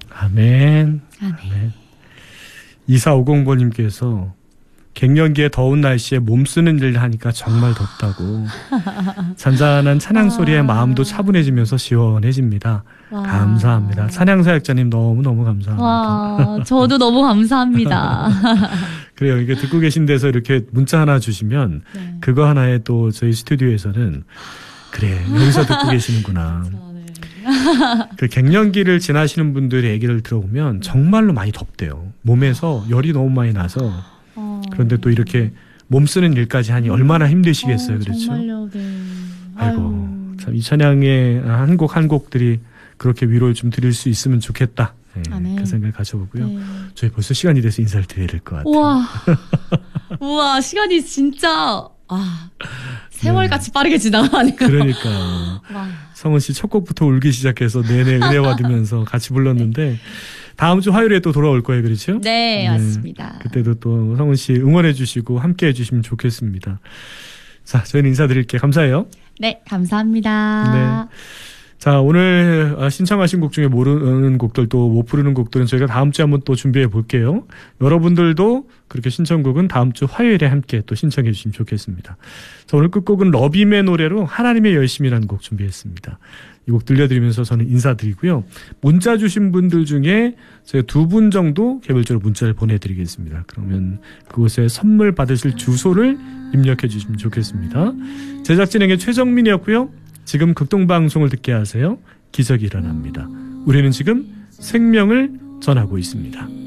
아멘. 아멘. 2450번님께서 갱년기에 더운 날씨에 몸 쓰는 일 하니까 정말 덥다고. 잔잔한 찬양 소리에 마음도 차분해지면서 시원해집니다. 와. 감사합니다. 찬양사역자님 너무너무 감사합니다. 와, 저도 너무 감사합니다. 그래요. 이게 듣고 계신 데서 이렇게 문자 하나 주시면 네. 그거 하나에 또 저희 스튜디오에서는 그래 여기서 듣고 계시는구나. 그 갱년기를 지나시는 분들의 얘기를 들어보면 정말로 많이 덥대요. 몸에서 열이 너무 많이 나서 그런데 또 이렇게 몸 쓰는 일까지 하니 얼마나 힘드시겠어요. 그렇죠? 정말요. 네. 아이고 참 이 찬양의 한 곡 한 곡들이 그렇게 위로를 좀 드릴 수 있으면 좋겠다. 네, 그 생각을 가져보고요. 네. 저희 벌써 시간이 돼서 인사를 드려야 될 것 같아요. 우와 시간이 진짜 세월같이 빠르게 지나가네요. 그러니까 성은 씨 첫 곡부터 울기 시작해서 내내 은혜와 들으면서 같이 불렀는데 네. 다음 주 화요일에 또 돌아올 거예요. 그렇죠? 네, 맞습니다. 그때도 또 성은 씨 응원해 주시고 함께 해 주시면 좋겠습니다. 자, 저희는 인사드릴게요. 감사해요. 네, 감사합니다. 네. 자, 오늘 신청하신 곡 중에 모르는 곡들 또 못 부르는 곡들은 저희가 다음 주에 한번 또 준비해 볼게요. 여러분들도 그렇게 신청곡은 다음 주 화요일에 함께 또 신청해 주시면 좋겠습니다. 자, 오늘 끝곡은 러빔의 노래로 하나님의 열심이라는 곡 준비했습니다. 이 곡 들려드리면서 저는 인사드리고요. 문자 주신 분들 중에 제가 2분 정도 개별적으로 문자를 보내드리겠습니다. 그러면 그곳에 선물 받으실 주소를 입력해 주시면 좋겠습니다. 제작진에게 최정민이었고요. 지금 극동방송을 듣게 하세요. 기적이 일어납니다. 우리는 지금 생명을 전하고 있습니다.